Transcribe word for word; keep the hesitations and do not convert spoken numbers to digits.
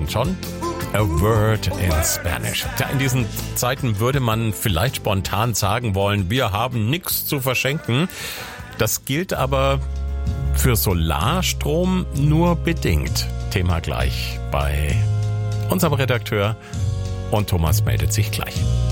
dann schon. A word in Spanish. Ja, in diesen Zeiten würde man vielleicht spontan sagen wollen, wir haben nichts zu verschenken. Das gilt aber für Solarstrom nur bedingt. Thema gleich bei unserem Redakteur und Thomas meldet sich gleich.